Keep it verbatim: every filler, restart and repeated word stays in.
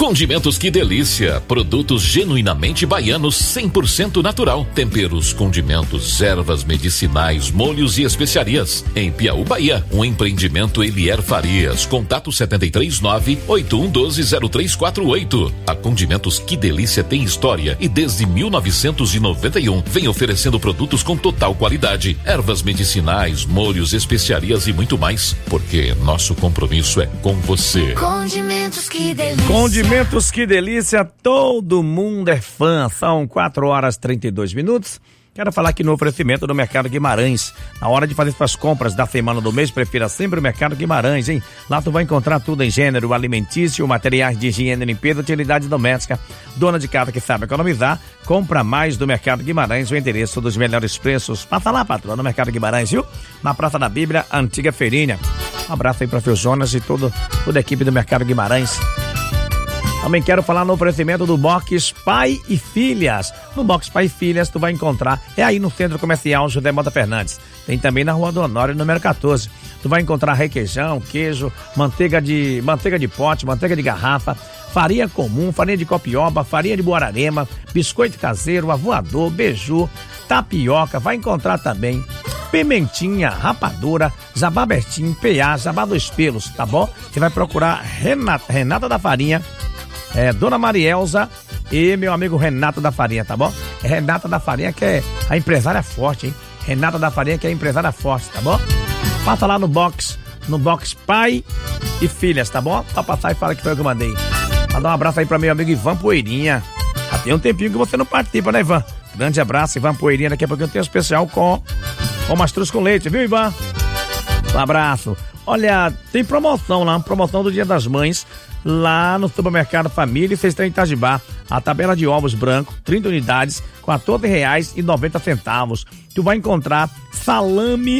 Condimentos Que Delícia, produtos genuinamente baianos, cem por cento natural. Temperos, condimentos, ervas medicinais, molhos e especiarias. Em Piauí, Bahia, um empreendimento Elier Farias. Contato sete três nove, oito um um dois, zero três quatro oito. A Condimentos Que Delícia tem história e desde mil novecentos e noventa e um vem oferecendo produtos com total qualidade, ervas medicinais, molhos, especiarias e muito mais, porque nosso compromisso é com você. Condimentos Que Delícia. Condimentos Que Delícia, todo mundo é fã. São quatro horas e trinta e dois minutos. Quero falar aqui no oferecimento do Mercado Guimarães. Na hora de fazer suas compras da semana do mês, prefira sempre o Mercado Guimarães, hein? Lá tu vai encontrar tudo em gênero alimentício, materiais de higiene, limpeza, utilidade doméstica. Dona de casa que sabe economizar, compra mais do Mercado Guimarães, o endereço dos melhores preços. Passa lá, patroa, no Mercado Guimarães, viu? Na Praça da Bíblia, Antiga Feirinha. Um abraço aí para o Jonas e todo, toda a equipe do Mercado Guimarães. Também quero falar no oferecimento do Box Pai e Filhas. No Box Pai e Filhas tu vai encontrar, é aí no Centro Comercial José Mota Fernandes. Tem também na Rua do Honório, número quatorze. Tu vai encontrar requeijão, queijo, manteiga de, manteiga de pote, manteiga de garrafa, farinha comum, farinha de copioba, farinha de Buararema, biscoito caseiro, avoador, beiju, tapioca. Vai encontrar também pimentinha, rapadura, jabá Bertinho, P A, jabá dos pelos, tá bom? Você vai procurar Renata, Renata da Farinha, É, Dona Marielza e meu amigo Renato da Farinha, tá bom? É Renata da Farinha que é a empresária forte, hein? Renata da Farinha que é a empresária forte, tá bom? Passa lá no box, no box Pai e Filhas, tá bom? Só passar e fala que foi eu que mandei. Mandar um abraço aí pra meu amigo Ivan Poeirinha. Já tem um tempinho que você não participa, né, Ivan? Grande abraço, Ivan Poeirinha. Daqui a pouco eu tenho um especial com, com mastruz com leite, viu, Ivan? Um abraço. Olha, tem promoção lá, promoção do Dia das Mães, lá no Supermercado Família, vocês estão em Itajibá. A tabela de ovos branco, trinta unidades, quatorze reais e noventa centavos. Tu vai encontrar salame